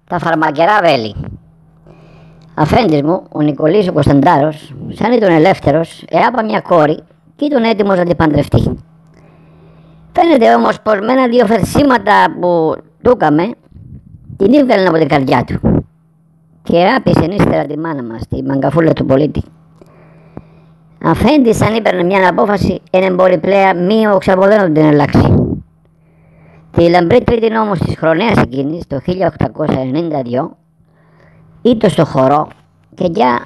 Τα φαρμακερά βέλη. Αφέντης μου, ο Νικολής ο Κωνσταντάρος, σαν ήταν ελεύθερος, εάπα μια κόρη και ήταν έτοιμος να την παντρευτεί. Φαίνεται όμως πως με ένα-δύο φερσίματα που του έκαμε, την έβγαλε από την καρδιά του και άπησε ύστερα τη μάνα μας, τη μαγκαφούλα του πολίτη. Αφέντης, αν έπαιρνε μια απόφαση, δεν μπορεί πλέον μη ο ξαποδένος την αλλάξει. Τη λαμπρή τρίτη όμως της χρονιάς εκείνης, το 1892, ήτο στο χορό και για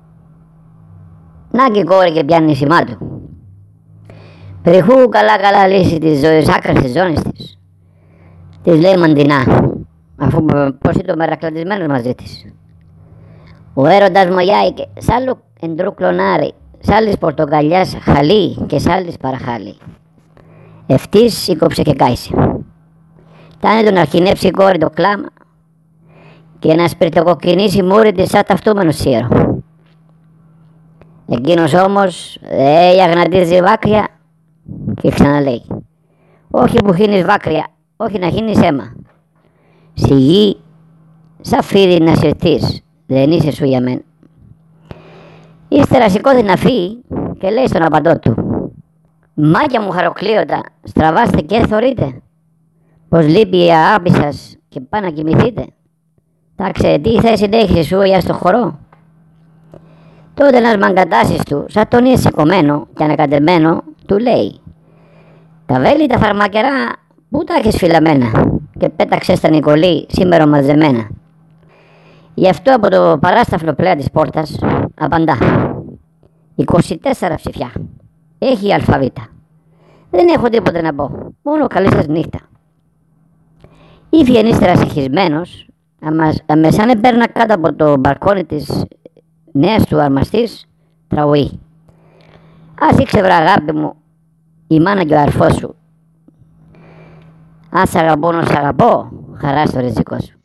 να και κόρη και πιάνει σημά του. Περιχού καλά λύσει της ζωής άκρας της ζώνης της. Της λέει μαντινά, αφού πως ήταν μερακλατισμένος μαζί της. Ο έρωτας μου γιάηκε, σ' άλλο εντρού κλονάρι, σ' άλλης πορτοκαλιάς χαλί και σ' άλλης παραχάλι. Ευτής σήκωψε και κάησε. Τάνε τον αρχινέψει η κόρη το κλάμα και να σπιρτοκοκκινήσει μούρη της σαν ταυτούμενο σύρο. Εκείνος όμως αγνατίζει βάκρια και ξαναλέει, όχι που χύνεις βάκρια, όχι να χύνεις αίμα. Σιγή, σαν φίδι να συρθείς, δεν είσαι σου για μένα. Ύστερα σηκώθηκε να φύγει και λέει στον απαντό του, μάγια μου χαροκλείωτα, στραβάστε και θωρείτε, πως λείπει η αγάπη σας και πάνε να κοιμηθείτε. Τάξε, τι θέση έχεις σου για στο χορό. Τότε ένας μαγκατάσης του, σαν τον είδε σηκωμένο και ανακατεμένο, του λέει, τα βέλη τα φαρμακερά πού τα έχεις φυλαμένα, και πέταξε στα Νικολή σήμερα μαζεμένα. Γι' αυτό από το παράσταφλο πλέα της πόρτας απαντά, 24 ψηφιά, έχει η αλφαβήτα. Δεν έχω τίποτε να πω, μόνο καλή σας νύχτα. Ήφιεν ύστερα συγχυσμένος, αμεσάν επέρνα κάτω από το μπαλκόνι της νέας του αρμαστής, τραγουεί. Ας ήξε βρε αγάπη μου, η μάνα και ο αρφός σου. Αν σ' αγαπώ να σ' αγαπώ, χαρά στο ριζικό σου.